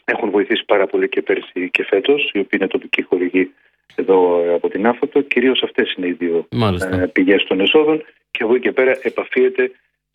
έχουν βοηθήσει πάρα πολύ και πέρσι και φέτος, οι οποίοι είναι τοπικοί χορηγοί εδώ από την Άφωτο. Κυρίως αυτές είναι οι δύο πηγές των εσόδων, και από εκεί και πέρα επαφίεται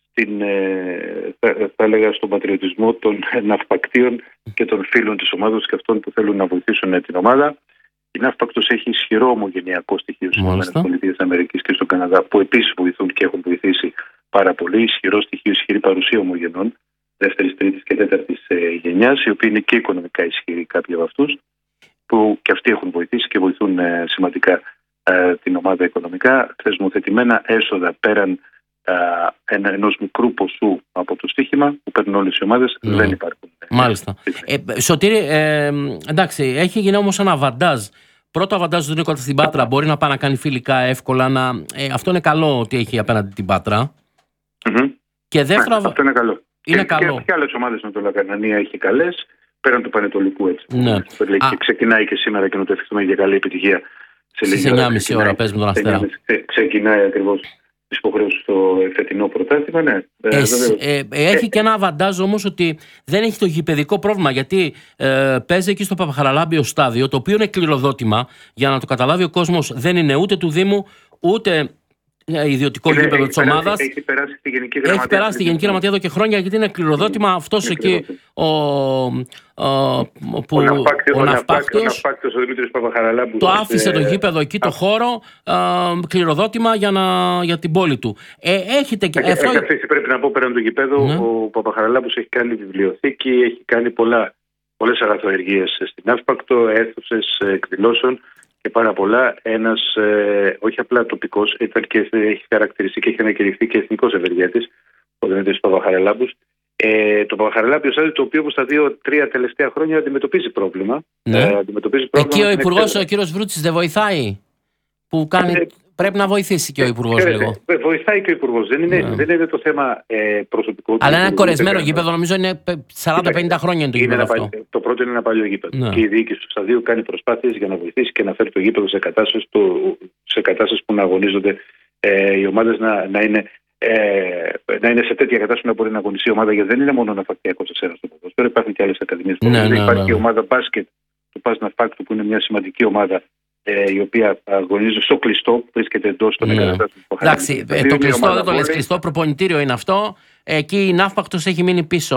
θα έλεγα στον πατριωτισμό των ναυπακτίων και των φίλων της ομάδας και αυτών που θέλουν να βοηθήσουν την ομάδα. Η Ναύπακτος έχει ισχυρό ομογενειακό στοιχείο στις ΗΠΑ και στον Καναδά, που επίσης βοηθούν και έχουν βοηθήσει πάρα πολύ. Ισχυρό στοιχείο, ισχυρή παρουσία ομογενών δεύτερης, τρίτης και τέταρτης γενιάς, οι οποίοι είναι και οικονομικά ισχυροί κάποιοι από αυτούς, που και αυτοί έχουν βοηθήσει και βοηθούν σημαντικά την ομάδα οικονομικά. Θεσμοθετημένα έσοδα πέραν ενός μικρού ποσού από το στοίχημα που παίρνουν όλες οι ομάδες δεν υπάρχουν. Μάλιστα. Σωτήρη, εντάξει, έχει γίνει όμως ένα αβαντάζ. Πρώτο αβαντάζ του Νίκο στην Πάτρα, μπορεί να πάει να κάνει φιλικά εύκολα. Αυτό είναι καλό ότι έχει απέναντι την Πάτρα. Και δεύτερο, αυτό είναι καλό. Είναι καλό. Και άλλες ομάδες με το Λακανανία έχει καλές, πέραν του Πανετολικού έτσι. Και ξεκινάει και σήμερα και να το ευχηθούμε για καλή επιτυχία. Στις 9.30 ώρα παίζει με τον Αστέρα. Ξεκινάει ακριβώς τις υποχρεώσεις στο φετινό πρωτάθλημα. Ναι. Έχει και ένα αβαντάζ όμως ότι δεν έχει το γηπεδικό πρόβλημα, γιατί παίζει εκεί στο Παπαχαραλάμπιο στάδιο, το οποίο είναι κληροδότημα, για να το καταλάβει ο κόσμος, δεν είναι ούτε του Δήμου ούτε ιδιωτικό γήπεδο της ομάδας. Έχει περάσει στη Γενική Γραμματεία εδώ και χρόνια, γιατί είναι κληροδότημα. Αυτός εκεί ο ναυπάκτιος, ο Δημήτρης Παπαχαραλάμπου, το άφησε το γήπεδο εκεί, το χώρο, κληροδότημα για την πόλη του. Έχει αφήσει, πρέπει να πω, πέραν του γήπεδου, ο Παπαχαραλάμπους έχει κάνει βιβλιοθήκη, έχει κάνει πολλές αγαθοεργίες στην Ναύπακτο, αίθουσες εκδηλώσεων και πάρα πολλά. Ένας όχι απλά τοπικός, ήταν και έχει χαρακτηριστεί και έχει ανακηρυχθεί και εθνικός ευεργέτης, ο Δημήτρης Παπαχαραλάμπους. Το Παπαχαραλάμπιο στάδιο, το οποίο στα 2-3 τελευταία χρόνια αντιμετωπίζει πρόβλημα. Εκεί ο Υπουργός, ο κύριος Βρούτσης, δεν βοηθάει, που κάνει. Πρέπει να βοηθήσει και ο Υπουργός λίγο. Βοηθάει και ο Υπουργός. Δεν είναι το θέμα προσωπικό. Αλλά ένα κορεσμένο γήπεδο, νομίζω είναι 40-50 χρόνια το γήπεδο αυτό. Το πρώτο είναι ένα παλιό γήπεδο. Και η διοίκηση του σταδίου κάνει προσπάθειες για να βοηθήσει και να φέρει το γήπεδο σε κατάσταση που να αγωνίζονται οι ομάδες, να είναι σε τέτοια κατάσταση που να μπορεί να αγωνιστεί η ομάδα, γιατί δεν είναι μόνο ένα φακτιακό τεσσέρα στο ποδόσφαιρο. Υπάρχουν και άλλες ακαδημίες. Υπάρχει και η ομάδα μπάσκετ του ΠΑΣ Ναυπάκτου, που είναι μια σημαντική ομάδα, η οποία αγωνίζεται στο κλειστό, βρίσκεται εντός των εγκαταστάσεων. Εντάξει, το κλειστό δεν το λες κλειστό, προπονητήριο είναι αυτό. Εκεί η Ναύπακτος έχει μείνει πίσω.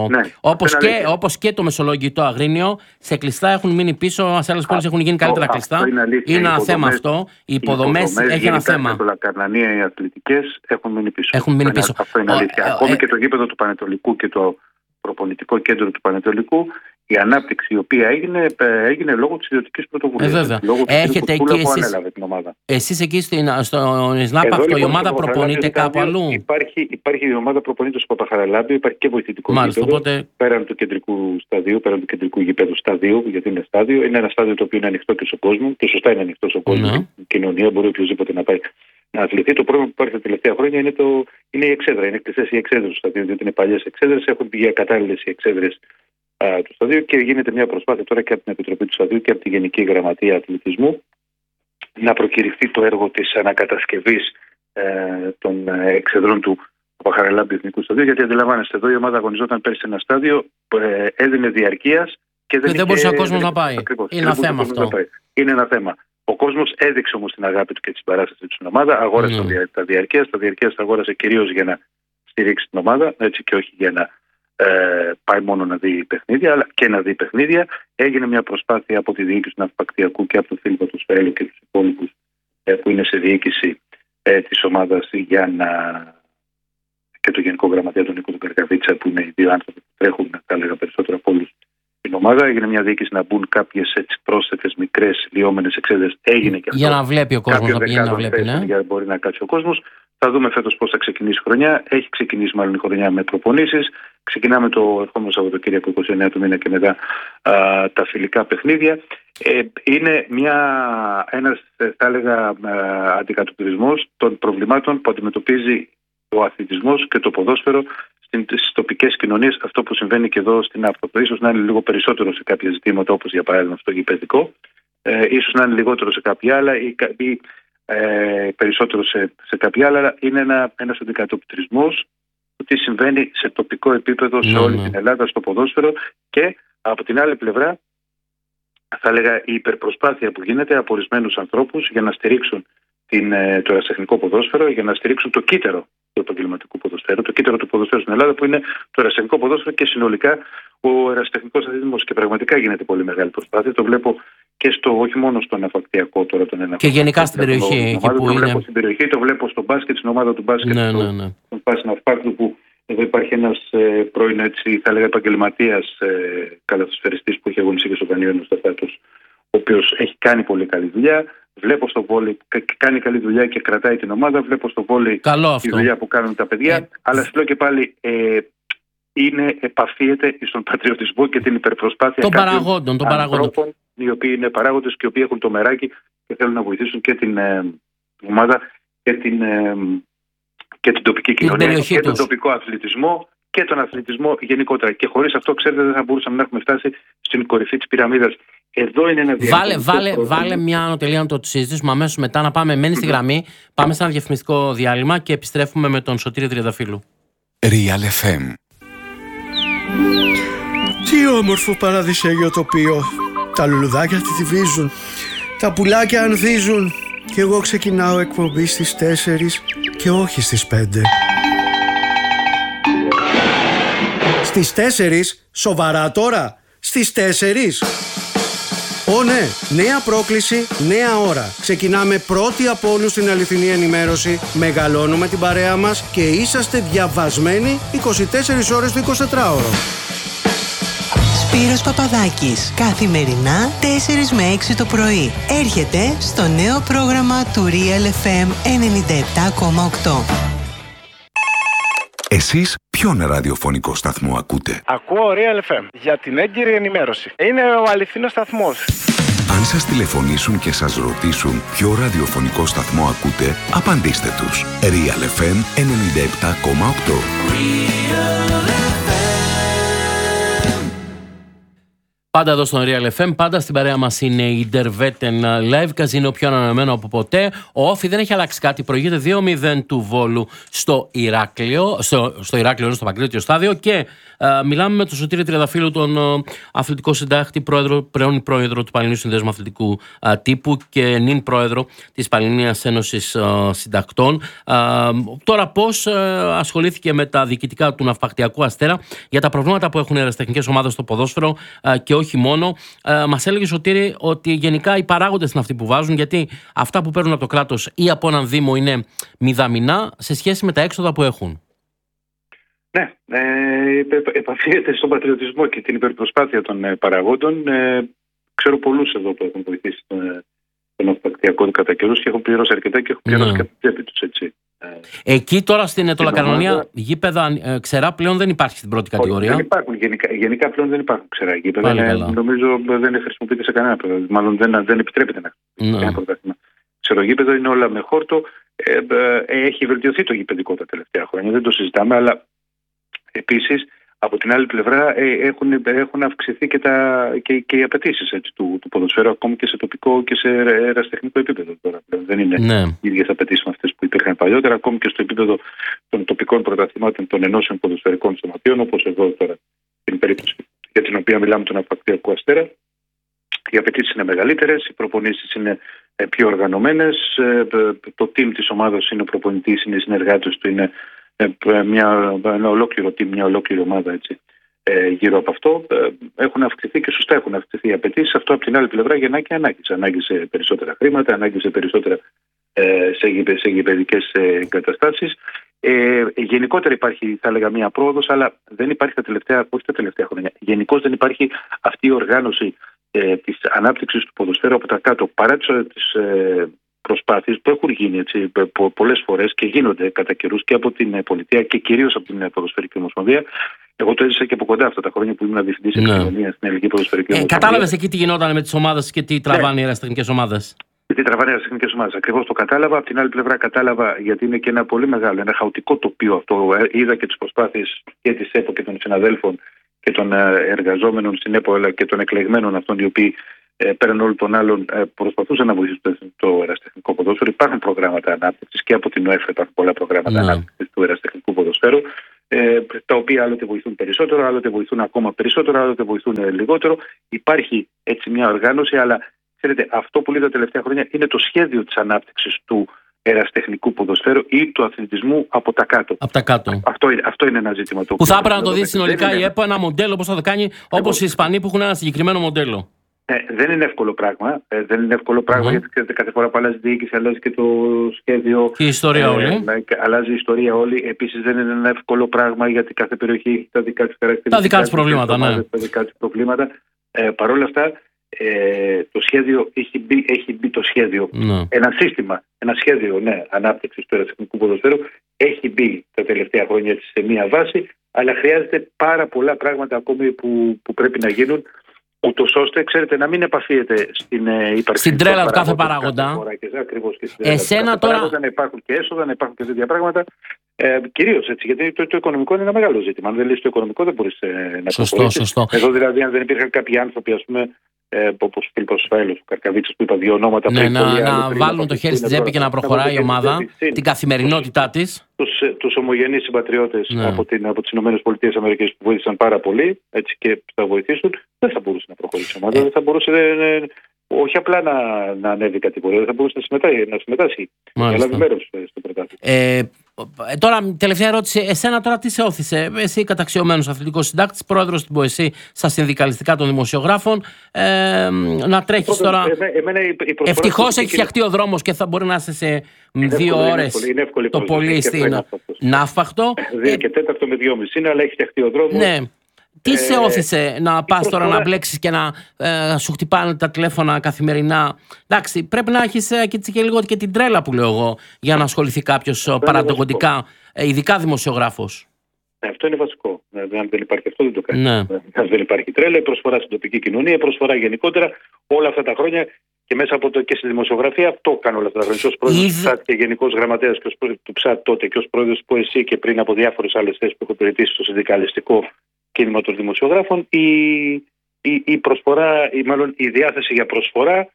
Όπως και το Μεσολόγγι, Αγρίνιο, σε κλειστά έχουν μείνει πίσω. Σε άλλες πόλεις έχουν γίνει καλύτερα κλειστά. Είναι ένα θέμα αυτό. Οι υποδομές έχει ένα θέμα. Το Λακανανία, οι αθλητικές έχουν μείνει πίσω. Αυτό είναι αλήθεια. Ακόμη και το γήπεδο του Πανετολικού και το προπονητικό κέντρο του Πανετολικού, η ανάπτυξη η οποία έγινε λόγω της ιδιωτικής πρωτοβουλίας. Έχετε εκεί εσείς εκεί στο Ναύπακτο, η ομάδα προπονείται κάπου αλλού? Υπάρχει η ομάδα προπονείται στο Παπαχαραλάμπιο, υπάρχει και βοηθητικό γήπεδο πέραν του κεντρικού σταδίου, πέραν του κεντρικού γήπεδου σταδίου, γιατί είναι στάδιο. Είναι ένα στάδιο το οποίο είναι ανοιχτό και στον κόσμο, και σωστά είναι ανοιχτό στον κόσμο. Η κοινωνία μπορεί οποιοδήποτε να πάει να αθληθεί. Το πρόβλημα που υπάρχει τα τελευταία χρόνια είναι η εξέδρα. Είναι κλειστές οι εξέδρες του σταδίου, διότι είναι παλιές εξέδρες, έχουν πηγεί ακατάλληλες οι εξέδρες του σταδίου, και γίνεται μια προσπάθεια τώρα και από την Επιτροπή του Σταδίου και από τη Γενική Γραμματεία Αθλητισμού να προκηρυχθεί το έργο της ανακατασκευής των εξεδρών του Παπαχαραλάμπιου Εθνικού Σταδίου, γιατί αντιλαμβάνεστε, εδώ η ομάδα αγωνιζόταν πέρσι σε ένα στάδιο, έδινε διαρκείας και δεν μπορούσε ο κόσμος να πάει. Είναι ένα θέμα αυτό. Είναι ένα θέμα. Ο κόσμος έδειξε όμως την αγάπη του και τη συμπαράσταση του στην ομάδα, αγόρασε τα διαρκείας. Τα διαρκείας τα αγόρασε κυρίως για να στηρίξει την ομάδα, έτσι, και όχι για να πάει μόνο να δει παιχνίδια, αλλά και να δει παιχνίδια. Έγινε μια προσπάθεια από τη διοίκηση του Ναυπακτιακού και από τον Φίλιππο του Σφαέλου και τους υπόλοιπους που είναι σε διοίκηση της ομάδας, και το Γενικό Γραμματέα τον Νίκο Καρκαβίτσα, που είναι οι δύο άνθρωποι που τρέχουν, θα έλεγα, περισσότερο από όλους την ομάδα. Έγινε μια διοίκηση να μπουν κάποιες πρόσθετες μικρές λιώμενες εξέδρες. Έγινε και αυτό. Για να βλέπει ο κόσμος, να πηγαίνει να βλέπει. Για να μπορεί να κάτσει ο κόσμος. Θα δούμε φέτος πώς θα ξεκινήσει η χρονιά. Έχει ξεκινήσει μάλλον η χρονιά με προπονήσεις. Ξεκινάμε το ερχόμενο Σαββατοκύριακο 29 του μήνα και μετά τα φιλικά παιχνίδια. Είναι ένας, θα έλεγα, αντικατοπτρισμός των προβλημάτων που αντιμετωπίζει ο αθλητισμός και το ποδόσφαιρο στις τοπικές κοινωνίες. Αυτό που συμβαίνει και εδώ στην Άφωτο. Ίσως να είναι λίγο περισσότερο σε κάποια ζητήματα, όπως για παράδειγμα στο γηπεδικό. Ίσως να είναι λιγότερο σε κάποια άλλα ή περισσότερο σε κάποια άλλα. Είναι ένας αντικατοπτρισμός του τι συμβαίνει σε τοπικό επίπεδο σε όλη την Ελλάδα στο ποδόσφαιρο, και Από την άλλη πλευρά, θα έλεγα, η υπερπροσπάθεια που γίνεται από ορισμένους ανθρώπους για να στηρίξουν το ερασιτεχνικό ποδόσφαιρο, για να στηρίξουν το κύτταρο του επαγγελματικού ποδοσφαίρου, το κύτταρο του ποδοσφαίρου στην Ελλάδα, που είναι το ερασιτεχνικό ποδόσφαιρο και συνολικά ο ερασιτεχνικός αθλητισμός. Και πραγματικά γίνεται πολύ μεγάλη προσπάθεια. Το βλέπω και όχι μόνο στον ναυαγιακό τώρα, τον ένα. Και γενικά στην περιοχή. Το βλέπω στην περιοχή, το βλέπω στο μπάσκετ, στην ομάδα του μπάσκετ, στον Πάση Ναυπάκτου, που εδώ υπάρχει ένας πρώην, έτσι, θα έλεγα, επαγγελματίας καλαθοσφαιριστής που έχει αγωνιστεί και στο Κανιόνιο στα φέτος, ο οποίος έχει κάνει πολύ καλή δουλειά. Βλέπω στο βόλεϊ κάνει καλή δουλειά και κρατάει την ομάδα. Βλέπω στο βόλεϊ τη δουλειά που κάνουν τα παιδιά. Αλλά σου λέω και πάλι, επαφίεται στον πατριωτισμό και την υπερπροσπάθεια των παραγόντων. Ανθρώπων, οι οποίοι είναι παράγοντες και οι οποίοι έχουν το μεράκι και θέλουν να βοηθήσουν και την ομάδα και την τοπική κοινωνία και τον τοπικό αθλητισμό και τον αθλητισμό γενικότερα. Και χωρίς αυτό, ξέρετε, δεν θα μπορούσαμε να έχουμε φτάσει στην κορυφή της πυραμίδας. Εδώ είναι ένα Βάλε μια ανωτελεία να το συζητήσουμε αμέσως μετά, να πάμε. Μένει στη γραμμή, πάμε σε ένα διαφημιστικό διάλειμμα και επιστρέφουμε με τον Σωτήρη Τριανταφύλου. Real FM. Τι όμορφο παραδεισέγιο τοπίο. Τα λουλουδάκια τυφίζουν, τα πουλάκια ανθίζουν. Και εγώ ξεκινάω εκπομπή στις 4 και όχι στις 5. Στις 4, σοβαρά τώρα, στις 4. Ω ναι, νέα πρόκληση, νέα ώρα. Ξεκινάμε πρώτοι από όλους την αληθινή ενημέρωση. Μεγαλώνουμε την παρέα μας και είσαστε διαβασμένοι 24 ώρες το 24ωρο. Σπύρος Παπαδάκης, καθημερινά 4 με 6 το πρωί. Έρχεται στο νέο πρόγραμμα του Real FM 97,8. Εσείς ποιον ραδιοφωνικό σταθμό ακούτε? Ακούω Real FM για την έγκυρη ενημέρωση. Είναι ο αληθινός σταθμός. Αν σας τηλεφωνήσουν και σας ρωτήσουν ποιο ραδιοφωνικό σταθμό ακούτε, απαντήστε τους. Real FM 97,8. Πάντα εδώ στον Real FM, πάντα στην παρέα μας είναι η Derveten Live Casino, πιο ανανεωμένο από ποτέ. Ο Όφι δεν έχει αλλάξει κάτι, προηγείται 2-0 του Βόλου στο Ηράκλειο, στο Παγκρίτιο Στάδιο, και μιλάμε με τον Σωτήρη Τριανταφύλου, τον αθλητικό συντάκτη, πρώην πρόεδρο του Πανελληνίου Συνδέσμου Αθλητικού Τύπου και νυν πρόεδρο της Πανελληνίας Ένωσης Συντακτών. Τώρα πώς ασχολήθηκε με τα διοικητικά του Ναυπακτιακού Αστέρα για τα προβλήματα που έχουν οι ερασιτεχνικές ομάδες στο ποδόσφαιρο και όχι μόνο. Μας έλεγε, Σωτήρη, ότι γενικά οι παράγοντες είναι αυτοί που βάζουν, γιατί αυτά που παίρνουν από το κράτος ή από έναν δήμο είναι μηδαμινά σε σχέση με τα έξοδα που έχουν. Ναι, επαφίεται στον πατριωτισμό και την υπερπροσπάθεια των παραγόντων. Ξέρω πολλούς εδώ που έχουν βοηθήσει τον ναυπακτιακό κατά καιρούς και έχουν πληρώσει αρκετά και έχουν πληρώσει και από την τσέπη τους, έτσι. Εκεί τώρα στην Ετωλακαρονία γήπεδα ξερά πλέον δεν υπάρχει στην πρώτη κατηγορία. Δεν υπάρχουν. Γενικά πλέον δεν υπάρχουν ξερά γήπεδα. Νομίζω δεν χρησιμοποιείται σε κανένα πρωτάθλημα. Μάλλον δεν επιτρέπεται να χρησιμοποιείται κανένα πρωτάθλημα. Ξερογήπεδο είναι όλα με χόρτο. Έχει βελτιωθεί το γηπεδικό τα τελευταία χρόνια. Δεν το συζητάμε, αλλά επίσης από την άλλη πλευρά έχουν αυξηθεί και οι απαιτήσεις του ποδοσφαίρου, ακόμη και σε τοπικό και σε ερασιτεχνικό επίπεδο. Τώρα δεν είναι οι ίδιες απαιτήσεις με αυτές που υπήρχαν παλιότερα, ακόμη και στο επίπεδο των τοπικών πρωταθλημάτων των ενώσεων ποδοσφαιρικών σωματείων, όπως εδώ τώρα στην περίπτωση για την οποία μιλάμε, τον Ναυπακτιακό Αστέρα. Οι απαιτήσεις είναι μεγαλύτερες, οι προπονήσεις είναι πιο οργανωμένες, το team της ομάδας είναι ο προπονητής, είναι οι συνεργάτες του, είναι ένα ολόκληρο team, μια ολόκληρη ομάδα, έτσι. Γύρω από αυτό έχουν αυξηθεί και σωστά έχουν αυξηθεί οι απαιτήσεις. Αυτό από την άλλη πλευρά γεννά και ανάγκη. Ανάγκη σε περισσότερα χρήματα, ανάγκη σε περισσότερα σε γηπεδικές εγκαταστάσεις. Γενικότερα υπάρχει, θα έλεγα, μια πρόοδος, αλλά δεν υπάρχει όχι τα τελευταία χρόνια. Γενικώς δεν υπάρχει αυτή η οργάνωση της ανάπτυξης του ποδοσφαίρου από τα κάτω, παρά τις προσπάθειες που έχουν γίνει, έτσι, πολλές φορές και γίνονται κατά καιρούς και από την πολιτεία και κυρίως από την Ποδοσφαιρική Ομοσπονδία. Εγώ το έζησα και από κοντά αυτά τα χρόνια που ήμουν διευθυντής επικοινωνίας στην Ελληνική Ποδοσφαιρική Ομοσπονδία. Κατάλαβες εκεί τι γινόταν με τις ομάδες και τι τραβάνε οι ερασιτεχνικές ομάδες? Τι τραβάνε οι ερασιτεχνικές ομάδες. Ακριβώς το κατάλαβα. Από την άλλη πλευρά κατάλαβα, γιατί είναι και ένα πολύ μεγάλο, ένα χαοτικό τοπίο αυτό. Είδα και τις προσπάθειες και της ΕΠΟ και των συναδέλφων και των εργαζόμενων στην ΕΠΟ, αλλά και των εκλεγμένων αυτών οι οποίοι πέραν όλων των άλλων προσπαθούσαν να βοηθήσουν το ερασιτεχνικό ποδόσφαιρο. Υπάρχουν προγράμματα ανάπτυξης και από την ΟΕΦ υπάρχουν πολλά προγράμματα ανάπτυξης του ερασιτεχνικού ποδοσφαίρου. τα οποία άλλοτε βοηθούν περισσότερο, άλλοτε βοηθούν ακόμα περισσότερο, άλλοτε βοηθούν λιγότερο. Υπάρχει έτσι μια οργάνωση, αλλά ξέρετε, αυτό που λέει τα τελευταία χρόνια είναι το σχέδιο της ανάπτυξης του ερασιτεχνικού ποδοσφαίρου ή του αθλητισμού από τα κάτω. Από τα κάτω. Αυτό είναι ένα ζήτημα που θα έπρεπε να το δει συνολικά η ΕΠΟ, ένα μοντέλο, όπως θα το κάνει, όπως οι Ισπανοί που έχουν ένα συγκεκριμένο μοντέλο. Δεν είναι εύκολο πράγμα. Γιατί ξέρετε, κάθε φορά που αλλάζει η διοίκηση, αλλάζει και το σχέδιο. Και η ιστορία όλη. Αλλάζει η ιστορία όλη. Επίσης, δεν είναι ένα εύκολο πράγμα, γιατί κάθε περιοχή έχει τα δικά της χαρακτηριστικά. Τα δικά της προβλήματα, ναι. Τα δικά της προβλήματα. Παρ' όλα αυτά, το σχέδιο έχει μπει το σχέδιο. Ναι. Ένα σχέδιο ανάπτυξης του ερασιτεχνικού ποδοσφαίρου έχει μπει τα τελευταία χρόνια σε μία βάση, αλλά χρειάζεται πάρα πολλά πράγματα ακόμη που πρέπει να γίνουν, ούτως ώστε, ξέρετε, να μην επαφίεται στην ύπαρξη. Στην τρέλα του κάθε παράγοντα. Εσένα τώρα. Να υπάρχουν και έσοδα, να υπάρχουν και τέτοια πράγματα. Κυρίως έτσι, γιατί το οικονομικό είναι ένα μεγάλο ζήτημα. Αν δεν λύσει το οικονομικό, δεν μπορεί να προχωρήσεις. Σωστό. Εδώ δηλαδή, αν δεν υπήρχαν κάποιοι άνθρωποι, ας πούμε, όπως ο Φίλιππος Φαέλος, ο Καρκαβίτσος, που είπα δύο ονόματα πριν. Να βάλουν το χέρι στην τσέπη και να προχωράει η ομάδα, την καθημερινότητά της. Τους ομογενείς συμπατριώτες από τις ΗΠΑ που βοήθησαν πάρα πολύ, έτσι, και θα βοηθήσουν, δεν θα μπορούσε να προχωρήσει η ομάδα. Δεν θα μπορούσε όχι απλά να ανέβει κατηγορία, δεν θα μπορούσε να συμμετάσχει. Να λάβει μέρος στο πρωτάθλημα. Τώρα, τελευταία ερώτηση. Εσένα τώρα τι σε όθησε? Εσύ, καταξιωμένος αθλητικός συντάκτης, πρόεδρος του ΠΟΕΣΥ στα συνδικαλιστικά των δημοσιογράφων, να τρέχεις τώρα. Ευτυχώς έχει φτιαχτεί ο δρόμος και θα μπορεί να είσαι σε 2 ώρες το πολύ στην Ναύπαχτο. 2 και 4 με 2,5 είναι, αλλά έχει φτιαχτεί ο δρόμος. Ναι. Τι σε όθησε να πας τώρα να μπλέξεις και να σου χτυπάνε τα τηλέφωνα καθημερινά? Εντάξει, πρέπει να έχεις και λίγο και την τρέλα που λέω εγώ, για να ασχοληθεί κάποιος παραντογοντικά, ειδικά δημοσιογράφος. Αυτό είναι βασικό. Αν δεν υπάρχει αυτό, δεν το κάνει. Ναι. Αν δεν υπάρχει τρέλα, η προσφορά στην τοπική κοινωνία, η προσφορά γενικότερα όλα αυτά τα χρόνια. Και μέσα από και στη δημοσιογραφία αυτό κάνω όλα αυτά τα χρόνια. Ως πρόεδρος του ΨΑΤ και γενικός γραμματέας και ως πρόεδρος του ΨΑΤ τότε και ως πρόεδρος του ΠΟΕΣΥ και πριν από διάφορες άλλες θέσεις που έχω υπηρετήσει στο συνδικαλιστικό κίνημα των δημοσιογράφων, η προσφορά, ή μάλλον η διάθεση για προσφορά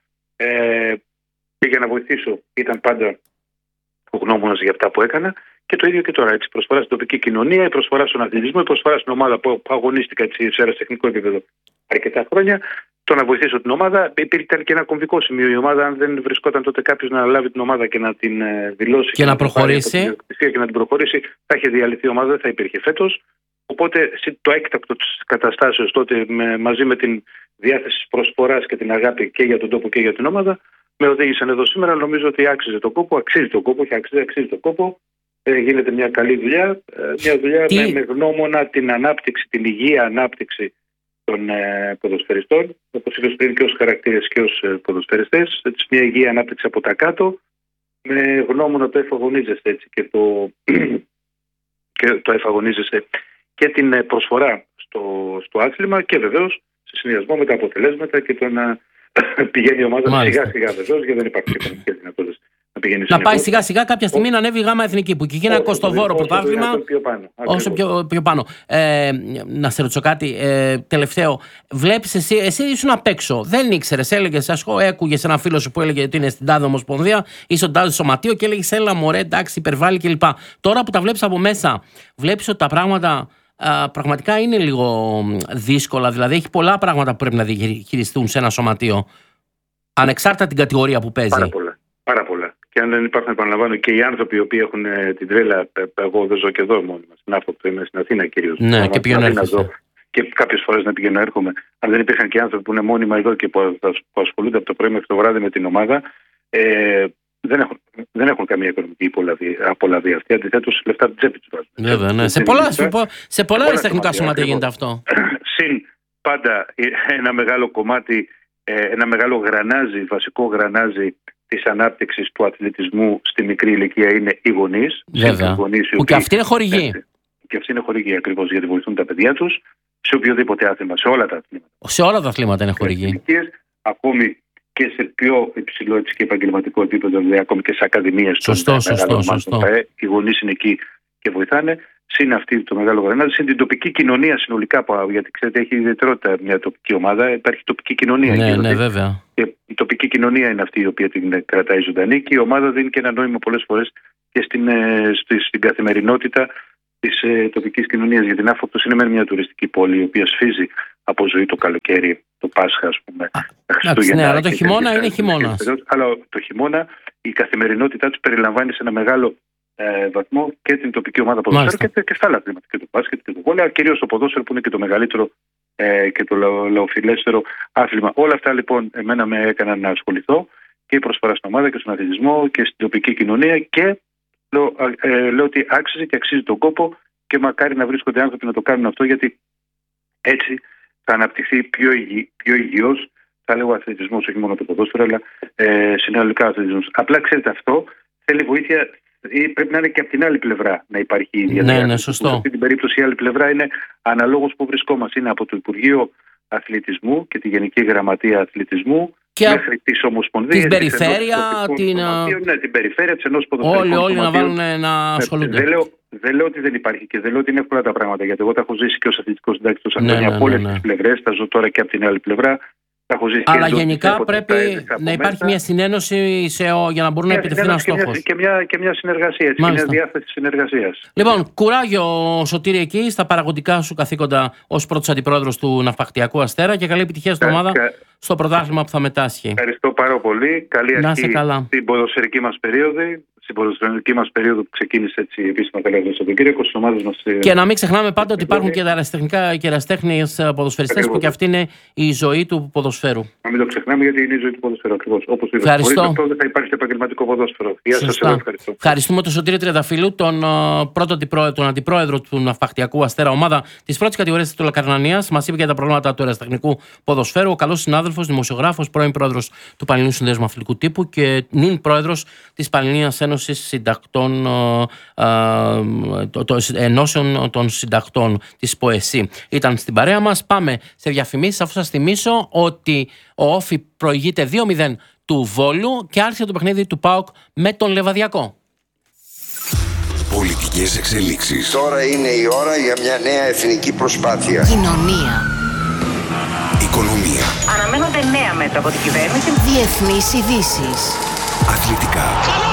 και για να βοηθήσω ήταν πάντα ο γνώμονας για αυτά που έκανα. Και το ίδιο και τώρα. Η προσφορά στην τοπική κοινωνία, η προσφορά στον αθλητισμό, η προσφορά στην ομάδα που αγωνίστηκα σε αεραστεχνικό επίπεδο αρκετά χρόνια. Το να βοηθήσω την ομάδα. Ήταν και ένα κομβικό σημείο. Η ομάδα, αν δεν βρισκόταν τότε κάποιος να λάβει την ομάδα και να την δηλώσει και να προχωρήσει, και να την προχωρήσει, θα είχε διαλυθεί η ομάδα, δεν θα υπήρχε φέτος. Οπότε το έκτακτο της καταστάσεως τότε, μαζί με την διάθεση της προσφοράς και την αγάπη και για τον τόπο και για την ομάδα, με οδήγησαν εδώ σήμερα. Νομίζω ότι αξίζει τον κόπο. Γίνεται μια καλή δουλειά. Μια δουλειά με γνώμονα την ανάπτυξη, την υγεία ανάπτυξη των ποδοσφαιριστών, όπως είπες πριν, και ως χαρακτήρες και ως ποδοσφαιριστές. Έτσι, μια υγεία ανάπτυξη από τα κάτω, με γνώμονα το εφαγωνίζεστε έτσι, και το εφαγωνίζεστε και την προσφορά στο άθλημα, και βεβαίως σε συνδυασμό με τα αποτελέσματα και το να πηγαίνει η ομάδα σιγά-σιγά, βεβαίως, γιατί δεν υπάρχει οικονομικές δυνατότητες να πηγαίνει. Να πάει σιγά-σιγά κάποια στιγμή να ανέβει η γάμα εθνική, που εκεί είναι ένα κοστοβόρο πρωτάθλημα. Όσο πιο πάνω. Να σε ρωτήσω κάτι τελευταίο. Βλέπεις εσύ ήσουν απ' έξω. Δεν ήξερες, έλεγες, έκουγες έναν φίλο σου που έλεγε ότι είναι στην τάδε ομοσπονδία ή στον τάδε σωματείο και έλεγες, έλα μωρέ, εντάξει, υπερβάλλει κλπ. Τώρα που τα βλέπεις από μέσα, βλέπεις ότι τα πράγματα πραγματικά είναι λίγο δύσκολα. Δηλαδή έχει πολλά πράγματα που πρέπει να διαχειριστούν σε ένα σωματείο, ανεξάρτητα την κατηγορία που παίζει. Πάρα πολλά. Και αν δεν υπάρχουν, επαναλαμβάνω, και οι άνθρωποι οι οποίοι έχουν την τρέλα, εγώ δεν ζω και εδώ μόνο μας, στην Άφοπτο, είμαι στην Αθήνα κυρίως. Ναι, και πηγαίνω έρχομαι. Και κάποιες φορές να πηγαίνω έρχομαι. Αν δεν υπήρχαν και άνθρωποι που είναι μόνιμα εδώ και που ασχολούνται από το πρωί μέχρι το βράδυ με την ομάδα, δεν έχουν καμία οικονομική απολαβή αυτή. Αντιθέτως, λεφτά από την τσέπη τους βάζουν. Βέβαια, ναι. Σε πολλά αεραστεχνικά σωματεία γίνεται αυτό. Συν πάντα ένα μεγάλο κομμάτι, ένα μεγάλο βασικό γρανάζι της ανάπτυξης του αθλητισμού στη μικρή ηλικία είναι οι γονείς. Βέβαια. Που και αυτοί είναι χορηγοί. Και αυτοί είναι χορηγοί ακριβώς, γιατί βοηθούν τα παιδιά τους σε οποιοδήποτε άθλημα, σε όλα τα αθλήματα. Σε όλα τα αθλήματα είναι χορηγοί. Ακόμη και σε πιο υψηλό και επαγγελματικό επίπεδο, δηλαδή ακόμη και σε ακαδημίες. Σωστό. Οι γονείς είναι εκεί και βοηθάνε. Συν αυτή το μεγάλο γρανάζι, συν την τοπική κοινωνία συνολικά. Γιατί ξέρετε, έχει ιδιαιτερότητα μια τοπική ομάδα. Υπάρχει τοπική κοινωνία. Ναι, βέβαια. Και η τοπική κοινωνία είναι αυτή η οποία την κρατάει ζωντανή, και η ομάδα δίνει και ένα νόημα πολλές φορές και στην καθημερινότητα της τοπικής κοινωνίας. Γιατί η Ναύπακτος είναι μια τουριστική πόλη, η οποία σφίζει από ζωή το καλοκαίρι, το Πάσχα, ας πούμε. Ναι, αλλά το χειμώνα είναι χειμώνα. Αλλά το χειμώνα η καθημερινότητά του περιλαμβάνει σε ένα μεγάλο βαθμό και την τοπική ομάδα ποδοσφαίρου και στα άλλα θέματα, και το μπάσκετ και το βόλεϊ, κυρίως το ποδόσφαιρο που είναι και το μεγαλύτερο και το λαοφιλέστερο άθλημα. Όλα αυτά λοιπόν εμένα με έκαναν να ασχοληθώ και η προσφορά στην ομάδα και στον αθλητισμό και στην τοπική κοινωνία, και λέω ότι άξιζε και αξίζει τον κόπο, και μακάρι να βρίσκονται άνθρωποι να το κάνουν αυτό, γιατί έτσι θα αναπτυχθεί πιο υγιώς, θα λέγω, αθλητισμός, όχι μόνο το ποδόσφαιρο, αλλά συνολικά αθλητισμός. Απλά ξέρετε, αυτό θέλει βοήθεια. Πρέπει να είναι και από την άλλη πλευρά να υπάρχει η διαδικασία. Ναι, σωστό. Σε αυτή την περίπτωση η άλλη πλευρά είναι αναλόγως που βρισκόμαστε. Είναι από το Υπουργείο Αθλητισμού και τη Γενική Γραμματεία Αθλητισμού και μέχρι τις Ομοσπονδίες. Την περιφέρεια, την περιφέρεια, τις ενώσεις ποδοσφαιρικών. Όλοι να βάλουν να ασχολούνται. Δεν λέω ότι δεν υπάρχει και δεν λέω ότι είναι εύκολα τα πράγματα. Γιατί εγώ τα έχω ζήσει και ως αθλητικός συντάκτης τόσα χρόνια από όλες τις πλευρές. Τα ζω τώρα και από την άλλη πλευρά. Αλλά γενικά πρέπει να υπάρχει μια συνένωση για να μπορούν να επιτευχθεί ένα στόχο. Και μια συνεργασία, μια διάθεση συνεργασίας. Λοιπόν, κουράγιο, Σωτήρη, εκεί στα παραγωγικά σου καθήκοντα ως πρώτος αντιπρόεδρος του Ναυπακτιακού Αστέρα, και καλή επιτυχία στην ομάδα στο πρωτάθλημα που θα μετάσχει. Ευχαριστώ πάρα πολύ. Καλή αρχή στην ποδοσφαιρική μας περίοδο. Στην ποδοσφαιρική μας περίοδο που ξεκίνησε έτσι επίσημα καλά από τον Κυριακό στις ομάδες μας. Και να μην ξεχνάμε πάντα ότι υπάρχουν και τα ερασιτέχνες ποδοσφαιριστές, που και αυτή είναι η ζωή του ποδοσφαίρου. Να μην το ξεχνάμε, γιατί είναι η ζωή του ποδοσφαίρου ακριβώς. Όπως ευχαριστώ. Χωρίς αυτό δεν θα υπάρχει επαγγελματικό ποδόσφαιρο. Γεια σας, ευχαριστώ. Ευχαριστούμε τον Σωτήρη Τριανταφύλλου, τον αντιπρόεδρο του Ναυπακτιακού Αστέρα, ομάδα της πρώτης κατηγορίας του Λακαρνανίας. Μας είπε για τα προβλήματα του ερασιτεχνικού ποδοσφαίρου. Ο καλός συνάδελφος, δημοσιογράφος, πρώην πρόεδρος του Πανελληνίου Συνδέσμου Αθλητικού Τύπου και νυν πρόεδρος της Πανελληνίας Ένωσης Συντακτών, Ενώσεων των Συντακτών της ΠΟΕΣΥ. Ήταν στην παρέα μας. Πάμε σε διαφημίσεις, αφού σας θυμίσω ότι ο Όφι προηγείται 2-0 του Βόλου και άρχισε το παιχνίδι του ΠΑΟΚ με τον Λεβαδιακό. Πολιτικές εξελίξεις. Τώρα είναι η ώρα για μια νέα εθνική προσπάθεια. Κοινωνία. Οικονομία. Αναμένονται νέα μέτρα από την κυβέρνηση. Διεθνείς ειδήσεις. Αθλητικά.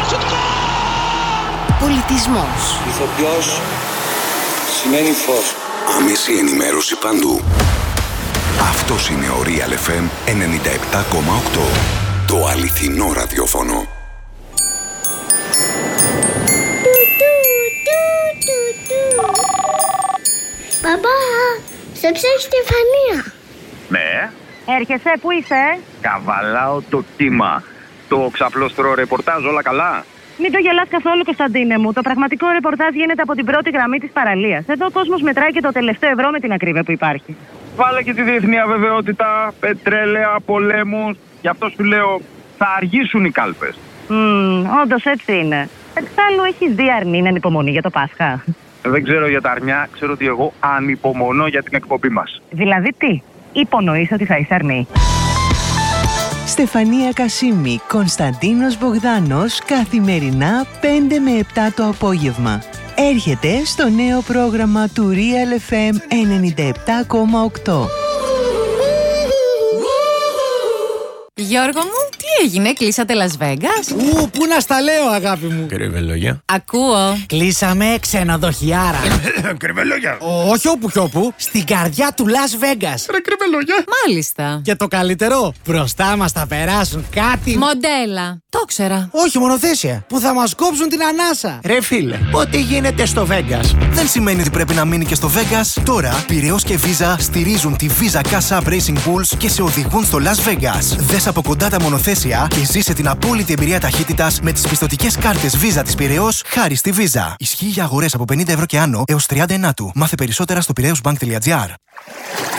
Πολιτισμός. Ηθοποιός σημαίνει φως. Άμεση ενημέρωση παντού. Αυτός είναι ο Real FM 97,8. Το αληθινό ραδιόφωνο. Παπά, σε ψάχνει Στεφανία. Ναι. Έρχεσαι, πού είσαι? Καβαλάω το κύμα. Το ξαπλώστρο ρεπορτάζ, όλα καλά? Μην το γελάς καθόλου, Κωνσταντίνε μου. Το πραγματικό ρεπορτάζ γίνεται από την πρώτη γραμμή της παραλίας. Εδώ ο κόσμος μετράει και το τελευταίο ευρώ με την ακρίβεια που υπάρχει. Βάλε και τη διεθνή αβεβαιότητα, πετρέλαια, πολέμους. Γι' αυτό σου λέω, θα αργήσουν οι κάλπες. Όντως έτσι είναι. Εξάλλου, έχεις δει αρνήν ανυπομονή για το Πάσχα? Δεν ξέρω για τα αρνιά, ξέρω ότι εγώ ανυπομονώ για την εκπομπή μας. Δηλαδή τι, υπονοείς ότι θα είσαι αρνή? Στεφανία Κασίμη, Κωνσταντίνος Μπογδάνος, καθημερινά 5 με 7 το απόγευμα. Έρχεται στο νέο πρόγραμμα του Real FM 97,8. Γιώργο μου, τι έγινε, κλείσατε Las Vegas? Πού να στα λέω, αγάπη μου. Κρυβελόγια. Ακούω. Κλείσαμε ξενοδοχιάρα. Κρυβελόγια. Όχι όπου κι όπου, στην καρδιά του Las Vegas. Ρε κρυβελόγια. Μάλιστα. Και το καλύτερο, μπροστά μας θα περάσουν κάτι... Μοντέλα. Το ξέρα. Όχι, μονοθέσια. Που θα μας κόψουν την ανάσα. Ρε φίλε, ό,τι γίνεται στο Vegas δεν σημαίνει ότι πρέπει να μείνει και στο Vegas. Τώρα, Πειραιώς και Visa στηρίζουν τη Visa Cash App Racing Bulls και σε οδηγούν στο Las Vegas. Δες από κοντά τα μονοθέσια και ζήσε την απόλυτη εμπειρία ταχύτητας με τις πιστωτικές κάρτες Visa της Πειραιώς χάρη στη Visa. Ισχύει για αγορές από 50 ευρώ και άνω έως 30 Ενάτου. Μάθε περισσότερα στο piraeusbank.gr.